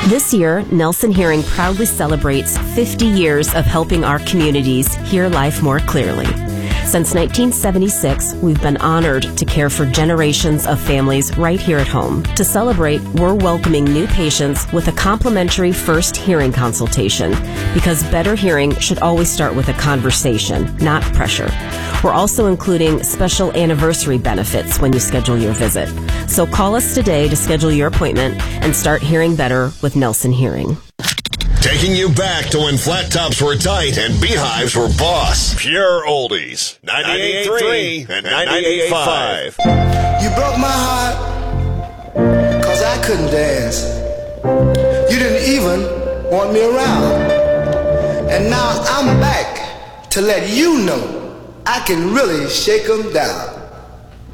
This year, Nelson Hearing proudly celebrates 50 years of helping our communities hear life more clearly. Since 1976, we've been honored to care for generations of families right here at home. To celebrate, we're welcoming new patients with a complimentary first hearing consultation, because better hearing should always start with a conversation, not pressure. We're also including special anniversary benefits when you schedule your visit. So call us today to schedule your appointment and start hearing better with Nelson Hearing. Taking you back to when flat tops were tight and beehives were boss. Pure oldies. 98.3 and 98.5. You broke my heart, 'cause I couldn't dance. You didn't even want me around. And now I'm back to let you know I can really shake 'em down.